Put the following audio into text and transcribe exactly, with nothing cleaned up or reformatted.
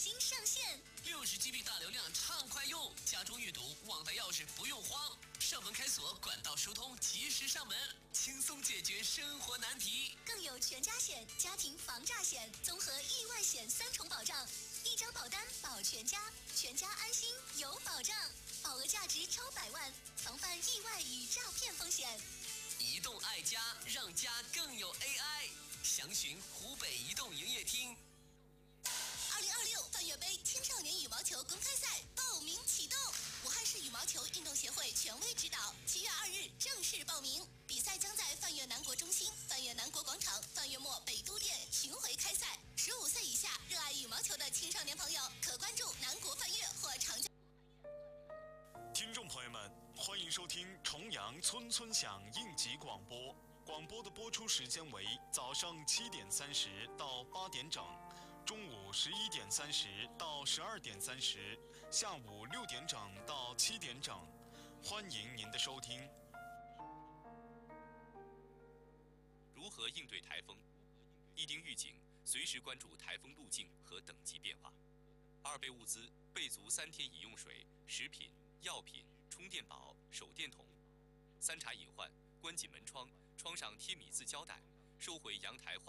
新上线， 六十 G B 大流量畅快用，家中阅读忘带钥匙不用慌，上门开锁，管道疏通，及时上门，轻松解决生活难题。 更有全家险、家庭防诈险、综合意外险三重保障，一张保单保全家，全家安心有保障，保额价值超百万，防范意外与诈骗风险。 移动爱家，让家更有 A I。详询湖北移动营业厅。 二零二六泛粤杯青少年羽毛球公开赛报名启动，武汉市羽毛球运动协会权威指导，七月二日正式报名。比赛将在泛粤南国中心、泛粤南国广场、泛粤墨北都店巡回开赛。十五岁以下热爱羽毛球的青少年朋友，可关注南国泛粤或长江。 听众朋友们，欢迎收听重阳村村响应急广播。广播的播出时间为早上七点三十到八点整，中午十一点三十到十二点三十，下午六点整到七点整。欢迎您的收听。 如何应对台风？一丁预警，随时关注台风路径和等级变化。二备物资备足三天饮用水、食品、药品、充电宝、手电筒。三查隐患，关紧门窗，窗上贴米字胶带，收回阳台花